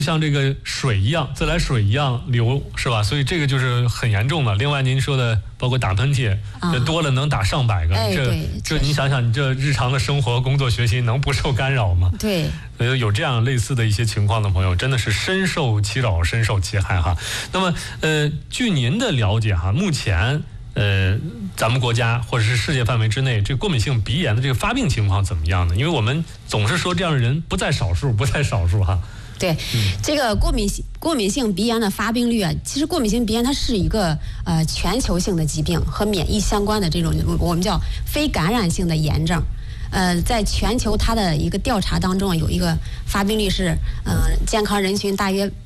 像这个水一样，自来水一样流，是吧？所以这个就是很严重的。另外，您说的包括打喷嚏，这多了能打上百个，这你想想，你这日常的生活、工作、学习能不受干扰吗？ 对， 所以有这样类似的一些情况的朋友，真的是深受其扰、深受其害哈。那么，据您的了解哈，目前咱们国家或者是世界范围之内，这个过敏性鼻炎的这个发病情况怎么样呢？因为我们总是说这样的人不在少数，不在少数哈。 对，这个过敏性鼻炎的发病率啊，其实过敏性鼻炎它是一个全球性的疾病，和免疫相关的这种我们叫非感染性的炎症。在全球它的一个调查当中，有一个发病率是健康人群大约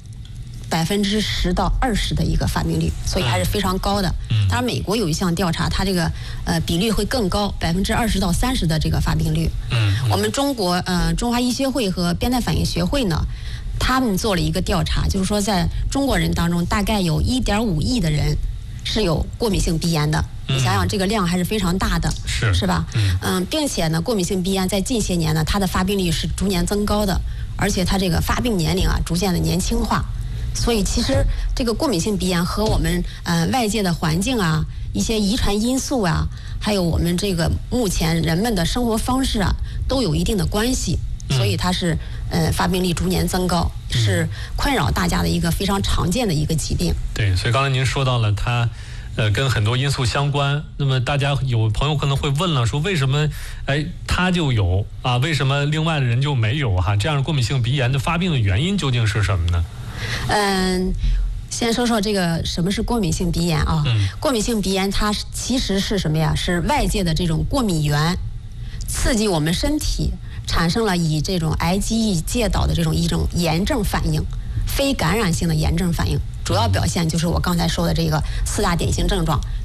10%到20%的一个发病率，所以还是非常高的。当然，美国有一项调查，它这个比率会更高，20%到30%的这个发病率。我们中国中华医学会和变态反应学会呢，他们做了一个调查，就是说在中国人当中，大概有1.5亿的人是有过敏性鼻炎的。你想想，这个量还是非常大的，是吧？并且呢，过敏性鼻炎在近些年呢，它的发病率是逐年增高的，而且它这个发病年龄啊，逐渐的年轻化。所以其实这个过敏性鼻炎和我们外界的环境啊、一些遗传因素啊，还有我们这个目前人们的生活方式啊，都有一定的关系。所以它是发病率逐年增高，是困扰大家的一个非常常见的一个疾病。 对，所以刚才您说到了它跟很多因素相关。那么大家有朋友可能会问了，说为什么他就有啊，为什么另外的人就没有哈？这样的过敏性鼻炎的发病的原因究竟是什么呢？ 先说说这个什么是过敏性鼻炎啊？过敏性鼻炎它其实是什么呀？是外界的这种过敏源刺激我们身体，产生了以这种IgE介导的一种炎症反应，非感染性的炎症反应。主要表现就是我刚才说的这个4大典型症状。